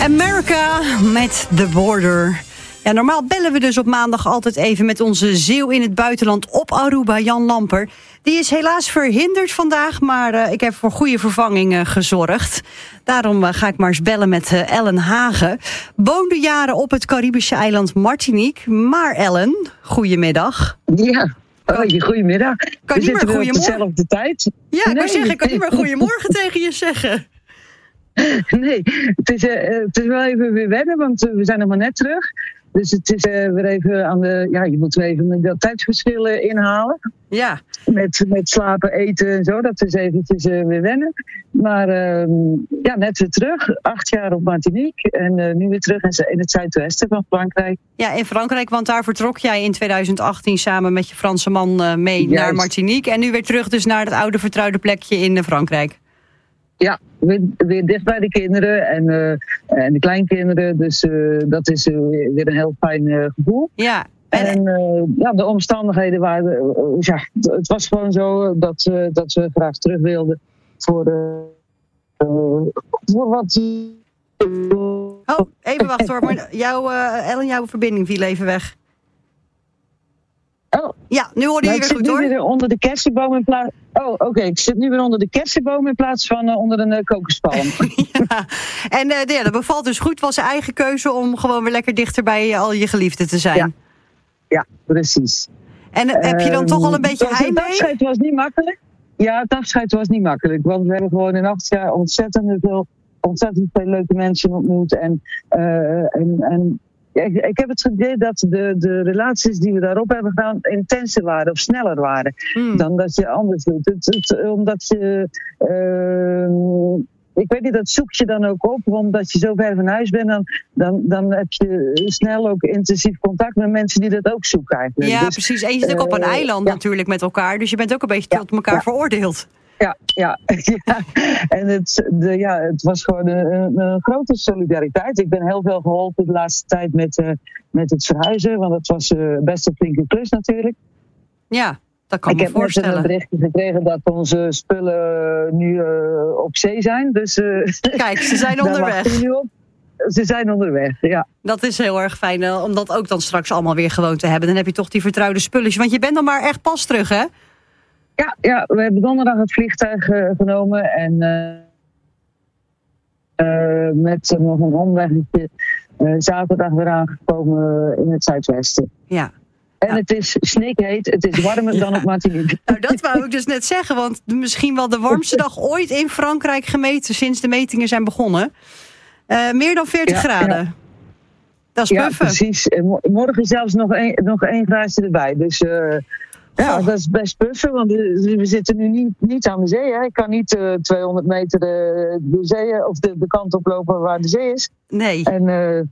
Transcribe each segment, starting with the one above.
America met The Border. Ja, normaal bellen we dus op maandag altijd even met onze zeeuw in het buitenland op Aruba, Jan Lamper. Die is helaas verhinderd vandaag, maar ik heb voor goede vervanging gezorgd. Daarom ga ik maar eens bellen met Ellen Hagen. Woonde jaren op het Caribische eiland Martinique. Maar Ellen, goedemiddag. Ja, goedemiddag. Kan we zitten weer op dezelfde tijd. Ja, ik kan niet meer goedemorgen tegen je zeggen. Nee, het is wel even weer wennen, want we zijn nog maar net terug. Dus het is weer even aan de... Ja, je moet weer even dat tijdsverschillen inhalen. Ja. Met slapen, eten en zo. Dat is eventjes weer wennen. Maar net weer terug. 8 jaar op Martinique. En nu weer terug in het zuidwesten van Frankrijk. Ja, in Frankrijk, want daar vertrok jij in 2018 samen met je Franse man mee naar Martinique. En nu weer terug dus naar het oude vertrouwde plekje in Frankrijk. Ja, weer dicht bij de kinderen en de kleinkinderen. Dus dat is weer een heel fijn gevoel. Ja. En de omstandigheden waren... het was gewoon zo dat we graag terug wilden voor wat... Oh, even wachten hoor. Maar jouw verbinding viel even weg. Oh. Ja, nu hoor je weer goed hoor. Ik zit nu weer onder de kersenboom in plaats... Oh, oké. Ik zit nu weer onder de kersenboom in plaats van onder een kokospalm. Ja. En dat bevalt dus goed. Was zijn eigen keuze om gewoon weer lekker dichter bij al je geliefden te zijn. Ja, precies. En heb je dan toch al een beetje heimwee? Het afscheid was niet makkelijk. Ja, het afscheid was niet makkelijk. Want we hebben gewoon in 8 jaar ontzettend veel leuke mensen ontmoet. En ik heb het idee dat de relaties die we daarop hebben gedaan intenser waren of sneller waren dan dat je anders doet. Omdat je, ik weet niet, dat zoek je dan ook op, omdat je zo ver van huis bent, dan heb je snel ook intensief contact met mensen die dat ook zoeken eigenlijk. Ja, dus, precies. En je zit ook op een eiland natuurlijk met elkaar, dus je bent ook een beetje tot elkaar veroordeeld. Ja. En het was gewoon een grote solidariteit. Ik ben heel veel geholpen de laatste tijd met het verhuizen, want het was best een flinke klus natuurlijk. Ja, dat kan me voorstellen. Ik heb net een berichtje gekregen dat onze spullen nu op zee zijn. Dus, kijk, ze zijn onderweg. Ze zijn onderweg, ja. Dat is heel erg fijn, om dat ook dan straks allemaal weer gewoon te hebben. Dan heb je toch die vertrouwde spulletjes. Want je bent dan maar echt pas terug, hè? Ja, we hebben donderdag het vliegtuig genomen en met nog een omweggetje zaterdag weer aangekomen in het zuidwesten. Ja. En het is snikheet, het is warmer dan op Martinique. Nou, dat wou ik dus net zeggen, want misschien wel de warmste dag ooit in Frankrijk gemeten sinds de metingen zijn begonnen. Meer dan 40 graden. Ja. Dat is puffen. Ja, precies. En morgen zelfs nog één graadje erbij, dus... Ja, dat is best puffen, want we zitten nu niet aan de zee. Hè. Ik kan niet 200 meter de zee of de kant oplopen waar de zee is. Nee. En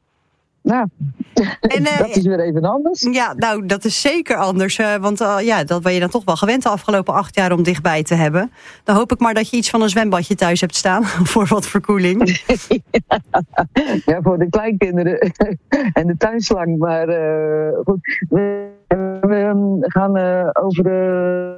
dat is weer even anders. Ja, nou, dat is zeker anders. Want dat ben je dan toch wel gewend de afgelopen 8 jaar om dichtbij te hebben. Dan hoop ik maar dat je iets van een zwembadje thuis hebt staan voor wat verkoeling. Ja, voor de kleinkinderen en de tuinslang. Maar goed, we gaan over de...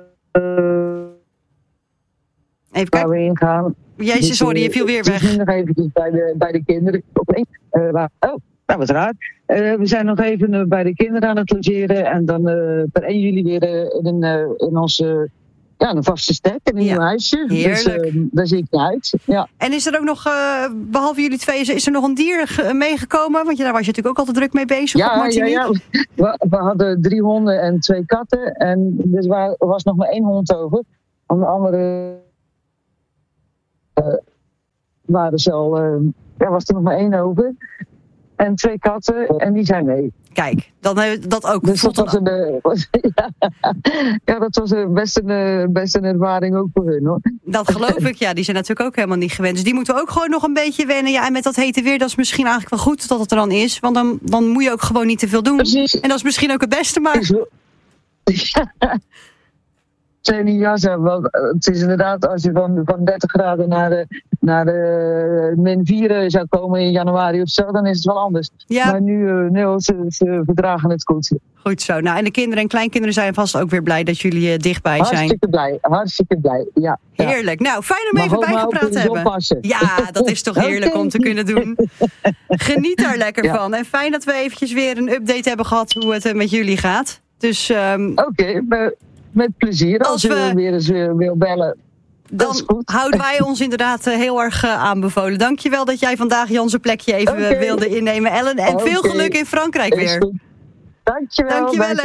Even kijken. Waar we in gaan. Jezus, sorry, je viel weer weg. Nu nog eventjes bij de kinderen. Dat was raar. We zijn nog even bij de kinderen aan het logeren. En dan per 1 juli weer in onze een vaste stek. In een nieuw huisje. Heerlijk. Dus daar zie ik naar uit. Ja. En is er ook nog, behalve jullie twee, is er nog een dier meegekomen? Want daar was je natuurlijk ook altijd druk mee bezig op Martinique. Ja. We hadden 3 honden en 2 katten. En dus er was nog maar 1 hond over. Aan de andere... was er nog maar 1 over. En 2 katten, en die zijn mee. Kijk, dan dat ook. Dus dat was best een ervaring ook voor hun, hoor. Dat geloof ik, ja. Die zijn natuurlijk ook helemaal niet gewend. Dus die moeten ook gewoon nog een beetje wennen. Ja, en met dat hete weer, dat is misschien eigenlijk wel goed dat het er dan is. Want dan moet je ook gewoon niet te veel doen. Precies. En dat is misschien ook het beste, maar... jas hebben. Want het is inderdaad, als je van 30 graden naar de -4 zou komen in januari of zo, dan is het wel anders. Ja. Maar nu ze verdragen het goed. Goed zo. Nou, en de kinderen en kleinkinderen zijn vast ook weer blij dat jullie dichtbij zijn. Hartstikke blij. Ja. Heerlijk. Nou, fijn om even bijgepraat te hebben. Oppassen. Ja, dat is toch heerlijk om te kunnen doen. Geniet daar lekker van. En fijn dat we eventjes weer een update hebben gehad hoe het met jullie gaat. Dus, Oké, met plezier. Als je weer eens wil bellen. Dan houden wij ons inderdaad heel erg aanbevolen. Dankjewel dat jij vandaag Jan's plekje even wilde innemen, Ellen. En veel geluk in Frankrijk weer. Dankjewel.